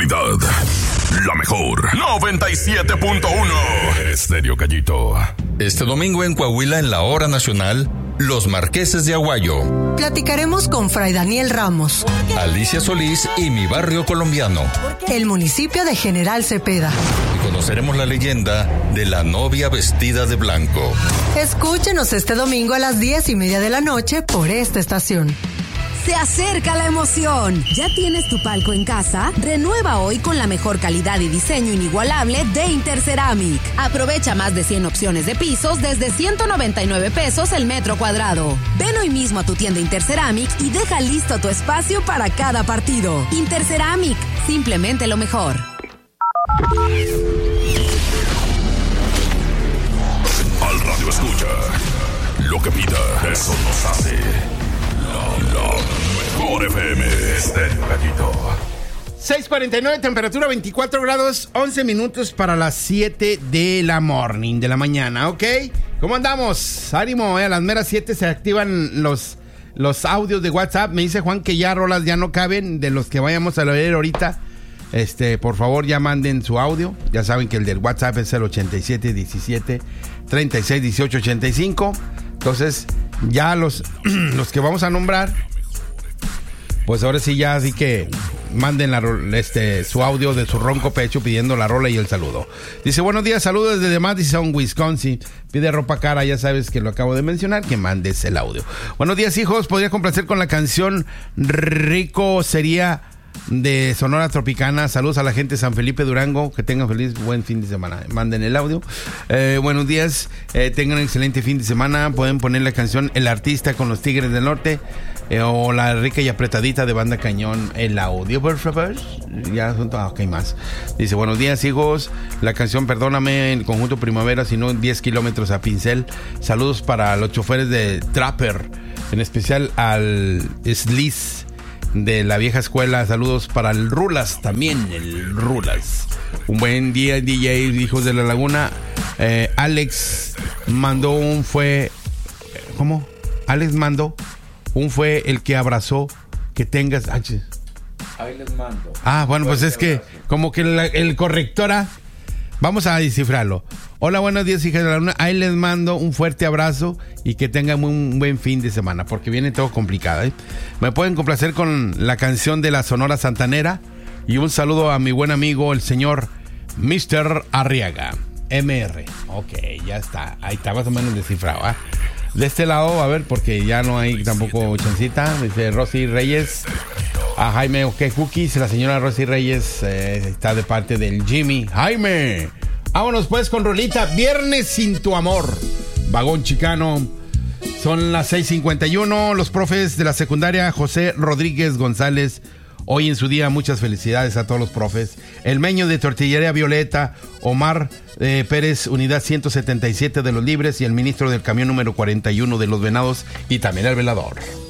calidad. La mejor. 97.1. Estéreo Gallito. Este domingo en Coahuila, en la Hora Nacional, Los Marqueses de Aguayo. Platicaremos con Fray Daniel Ramos, Alicia Solís y Mi Barrio Colombiano. El municipio de General Cepeda. Y conoceremos la leyenda de la novia vestida de blanco. Escúchenos este domingo a las 10:30 de la noche por esta estación. Se acerca la emoción. ¿Ya tienes tu palco en casa? Renueva hoy con la mejor calidad y diseño inigualable de Interceramic. Aprovecha más de 100 opciones de pisos desde 199 pesos el metro cuadrado. Ven hoy mismo a tu tienda Interceramic y deja listo tu espacio para cada partido. Interceramic, simplemente lo mejor. Al radio escucha. Lo que pida, eso nos hace. La mejor FM. Estéreo Gallito. 6:49, temperatura 24 grados, 11 minutos para las 7 de la morning, de la mañana, ¿ok? ¿Cómo andamos? Ánimo, a las meras 7 se activan los audios de WhatsApp. Me dice Juan que ya rolas ya no caben de los que vayamos a leer ahorita. Por favor, ya manden su audio. Ya saben que el del WhatsApp es el 8717-361885. Entonces, ya los que vamos a nombrar, pues ahora sí ya, así que manden su audio de su ronco pecho pidiendo la rola y el saludo. Dice, buenos días, saludos desde Madison, Wisconsin. Pide ropa cara, ya sabes que lo acabo de mencionar, que mandes el audio. Buenos días, hijos, podría complacer con la canción Rico Sería de Sonora Tropicana. Saludos a la gente de San Felipe, Durango. Que tengan buen fin de semana. Manden el audio. Buenos días, tengan un excelente fin de semana. Pueden poner la canción El Artista con los Tigres del Norte, o la rica y apretadita de Banda Cañón. El audio, por favor. Ya son ok, más. Dice, buenos días, hijos. La canción Perdóname, el conjunto Primavera, si no 10 kilómetros a pincel. Saludos para los choferes de Trapper, en especial al Sliz de la vieja escuela. Saludos para el Rulas también, el Rulas. Un buen día, DJ, hijos de la laguna. Alex mandó un fue... ¿Cómo? Alex mandó un fue el que abrazó. Que tengas... Ahí les mando. Bueno, pues es que como que el correctora... Vamos a descifrarlo. Hola, buenos días, hijas de la luna. Ahí les mando un fuerte abrazo y que tengan un buen fin de semana, porque viene todo complicado, ¿eh? Me pueden complacer con la canción de la Sonora Santanera. Y un saludo a mi buen amigo, el señor Mr. Arriaga. MR. Ok, ya está. Ahí está más o menos descifrado, ¿eh? De este lado, a ver, porque ya no hay tampoco chancita. Dice Rosy Reyes. A Jaime Cookies, la señora Rosy Reyes está de parte del Jimmy. Jaime, vámonos pues con rolita. Viernes sin tu amor, Vagón Chicano. Son las 6:51. Los profes de la secundaria José Rodríguez González, hoy en su día, muchas felicidades a todos los profes. El Meño de Tortillería Violeta, Omar Pérez, unidad 177 de Los Libres, y el ministro del camión número 41 de Los Venados, y también el velador.